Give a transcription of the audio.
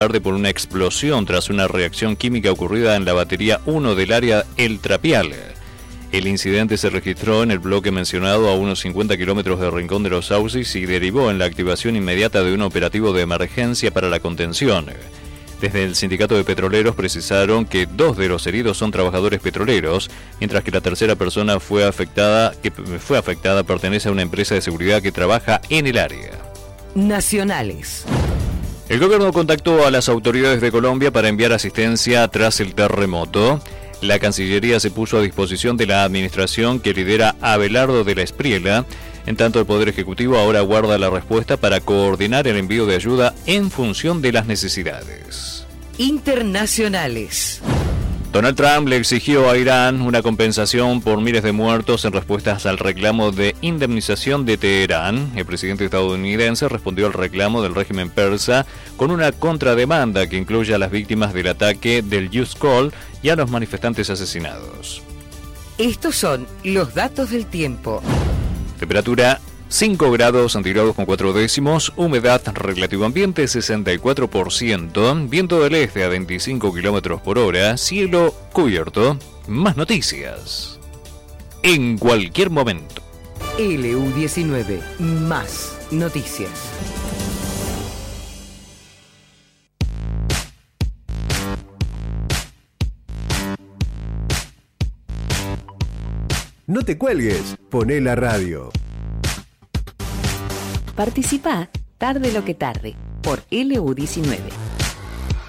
tarde por una explosión tras una reacción química ocurrida en la batería 1 del área El Trapial. El incidente se registró en el bloque mencionado a unos 50 kilómetros de Rincón de los Sauces y derivó en la activación inmediata de un operativo de emergencia para la contención. Desde el Sindicato de Petroleros precisaron que 2 de los heridos son trabajadores petroleros, mientras que la tercera persona que fue afectada pertenece a una empresa de seguridad que trabaja en el área. Nacionales. El gobierno contactó a las autoridades de Colombia para enviar asistencia tras el terremoto. La Cancillería se puso a disposición de la administración que lidera Abelardo de la Espriella. En tanto, el Poder Ejecutivo ahora aguarda la respuesta para coordinar el envío de ayuda en función de las necesidades. Internacionales. Donald Trump le exigió a Irán una compensación por miles de muertos en respuestas al reclamo de indemnización de Teherán. El presidente estadounidense respondió al reclamo del régimen persa con una contrademanda que incluye a las víctimas del ataque del Yuzkol y a los manifestantes asesinados. Estos son los datos del tiempo. Temperatura 5 grados centígrados con 4 décimos, humedad relativo ambiente 64%, viento del este a 25 kilómetros por hora, cielo cubierto. Más noticias en cualquier momento. LU19, más noticias. No te cuelgues, poné la radio. Participá tarde lo que tarde por LU19.